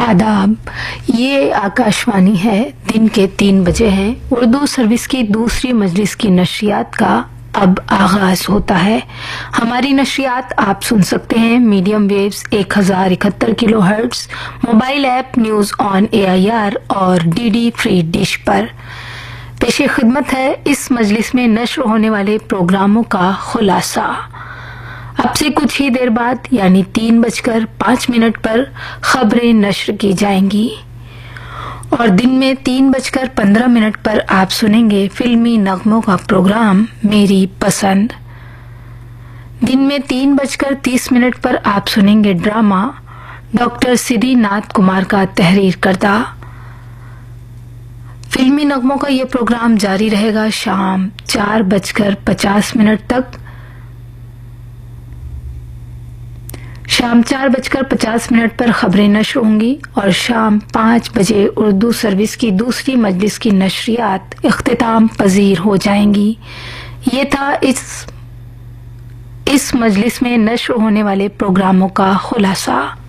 आदाब। ये आकाशवाणी है, दिन के 3 बजे हैं। उर्दू सर्विस की दूसरी मजलिस की नशरियात का अब आगाज होता है। हमारी नशरियात आप सुन सकते हैं medium waves 1071 kilohertz, mobile app news on AIR और DD फ्री डिश पर। पेश खिदमत है इस मजलिस में नश्र होने वाले प्रोग्रामों का खुलासा। अब से कुछ ही देर बाद यानी 3:05 पर खबरें नश्र की जाएंगी और दिन में 3:15 पर आप सुनेंगे फिल्मी नगमों का प्रोग्राम मेरी पसंद। दिन में 3:30 पर आप सुनेंगे ड्रामा डॉक्टर सिद्धि नाथ कुमार का तहरीर करदा। फिल्मी नगमों का यह प्रोग्राम जारी रहेगा शाम 4:50 तक। शाम 4:50 पर खबरें नश्र होंगी और शाम 5 बजे उर्दू सर्विस की दूसरी मजलिस की नशरियात इख्तिताम पजीर हो जाएंगी। ये था इस मजलिस में नश्र होने वाले प्रोग्रामों का खुलासा।